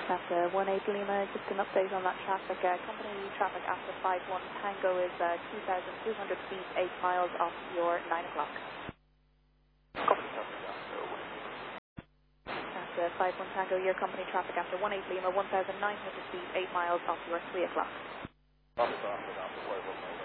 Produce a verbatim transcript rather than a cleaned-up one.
That's uh, one eight Lima, just an update on that traffic. Uh, company traffic after five one Tango is uh, two thousand two hundred feet, eight miles off your nine o'clock. That's uh, five one Tango, your company traffic after one eight Lima, one thousand nine hundred feet, eight miles off your three o'clock. Officer, after, after,